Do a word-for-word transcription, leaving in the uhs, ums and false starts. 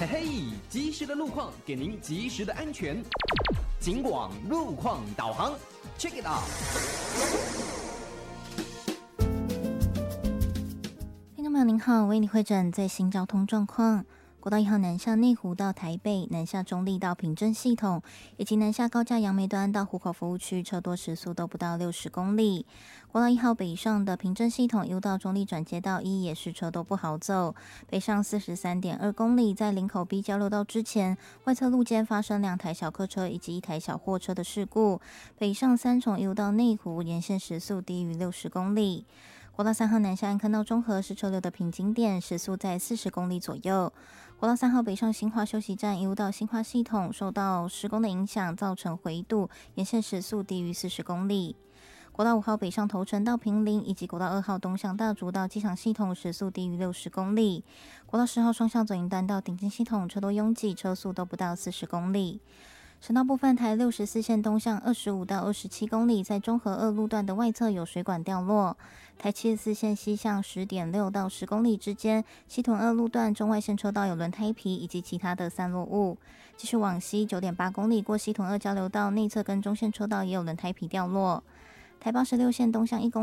嘿嘿，及时的路况给您及时的安全。警广路况导航 ，check it out。 听众朋友您好，为你会诊最新交通状况。国道一号南下内湖到台北，南下中立到平镇系统，以及南下高架杨梅端到湖口服务区，车多时速都不到六十公里。国道一号北上的平镇系统，又到中立转接道一也是车都不好走。北上四十三点二公里，在林口 B 交流道之前，外侧路肩发生两台小客车以及一台小货车的事故。北上三重又到内湖，沿线时速低于六十公里。国道三号南下安坑到中和是车流的瓶颈点，时速在四十公里左右。国道三号北上新化休息站一路到新化系统，受到施工的影响，造成回堵，沿线时速低于四十公里。国道五号北上头城到坪林，以及国道二号东向大竹到机场系统，时速低于六十公里。国道十号双向左营端到顶金系统，车多拥挤，车速都不到四十公里。省道部分，台六十四线东向二十五到二十七公里，在中和二路段的外侧有水管掉落。台七十四线西向十点六到十公里之间，西屯二路段中外线车道有轮胎皮以及其他的散落物。继续往西九点八公里，过西屯二交流道内侧跟中线车道也有轮胎皮掉落。台八十六线东向一公里。